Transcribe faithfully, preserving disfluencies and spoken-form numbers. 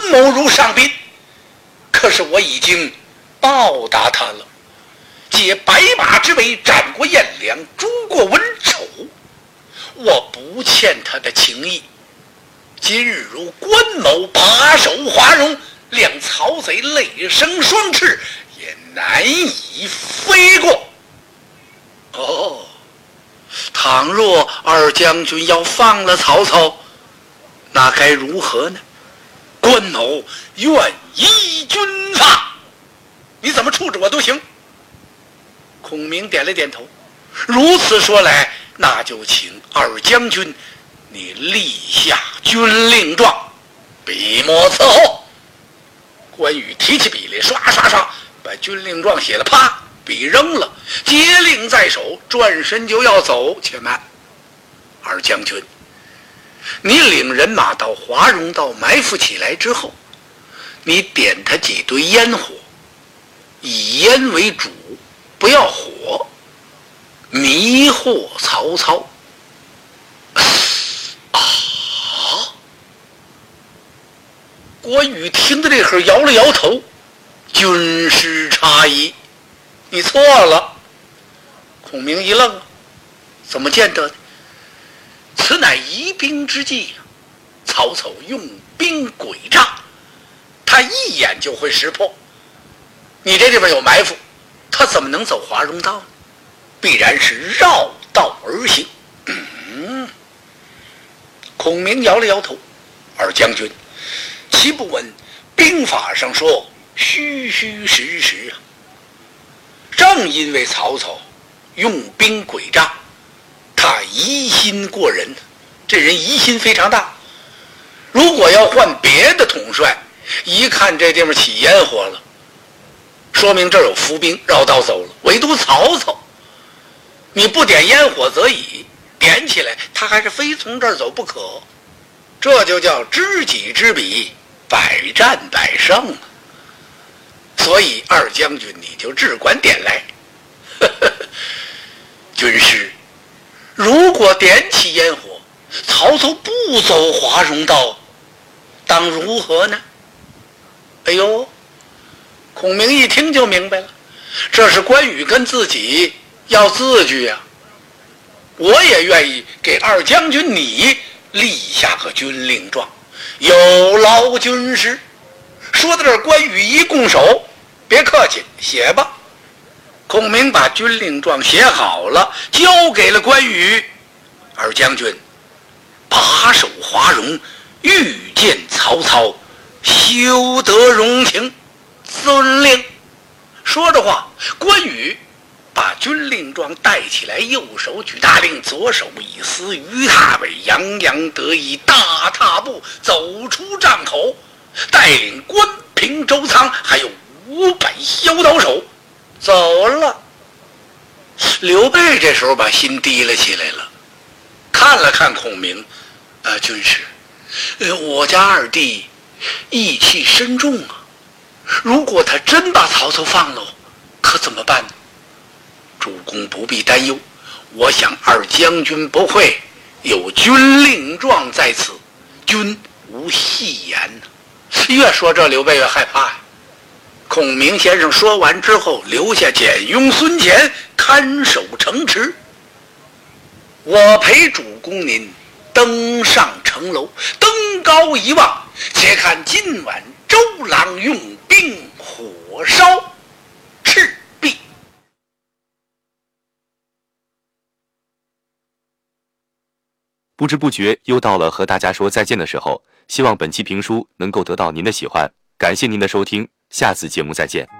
某如上宾，可是我已经报答他了，借白马之围，斩过颜良，诛过文丑，我不欠他的情谊。今日如关某把守华容，谅曹贼累生双翅，也难以飞过。哦，倘若二将军要放了曹操，那该如何呢？关某愿依军法，你怎么处置我都行。孔明点了点头，如此说来，那就请二将军你立下军令状，笔墨伺候。关羽提起笔来，刷刷刷把军令状写了，啪，笔扔了，接令在手，转身就要走。且慢，二将军，你领人马到华容道埋伏起来之后，你点他几堆烟火，以烟为主，不要火，迷惑曹操。啊！关羽听到这会儿摇了摇头，军师差矣，你错了。孔明一愣，怎么见得呢？此乃疑兵之计，曹操用兵诡诈，他一眼就会识破。你这地方有埋伏，他怎么能走华容道呢？必然是绕道而行。嗯，孔明摇了摇头，二将军，岂不闻兵法上说虚虚实实啊？正因为曹操用兵诡诈，他疑心过人，这人疑心非常大。如果要换别的统帅，一看这地方起烟火了，说明这儿有伏兵，绕道走了。唯独曹操，你不点烟火则已，点起来他还是非从这儿走不可。这就叫知己知彼，百战百胜啊！所以二将军你就只管点来。呵呵，军师，如果点起烟火，曹操不走华容道，当如何呢？哎呦，孔明一听就明白了，这是关羽跟自己要字据啊！我也愿意给二将军你立下个军令状，有劳军师。说到这儿，关羽一拱手，别客气，写吧。孔明把军令状写好了，交给了关羽。二将军，把守华容，遇见曹操，休得容情，遵令。说着话，关羽把军令状带起来，右手举大令，左手一撕鱼踏尾，洋洋得意，大踏步走出帐口，带领关平、周仓还有五百骁刀手走了。刘备这时候把心提了起来了，看了看孔明，呃，军师，呃，我家二弟义气深重啊，如果他真把曹操放了，可怎么办呢？主公不必担忧，我想二将军不会，有军令状在此，君无戏言呢。越说这刘备越害怕呀。孔明先生说完之后，留下简雍、孙乾看守城池。我陪主公您登上城楼，登高一望，且看今晚周郎用兵火烧赤壁。 不知不觉又到了和大家说再见的时候，希望本期评书能够得到您的喜欢，感谢您的收听，下次节目再见。